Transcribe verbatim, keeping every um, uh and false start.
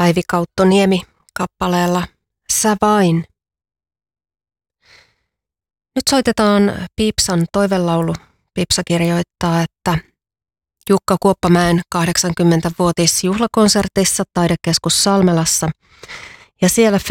Päivi Kauttoniemi kappaleella Sä vain. Nyt soitetaan Piipsan toivelaulu. Piipsa kirjoittaa, että Jukka Kuoppamäen kahdeksankymmenvuotisjuhlakonsertissa Taidekeskus Salmelassa ja siellä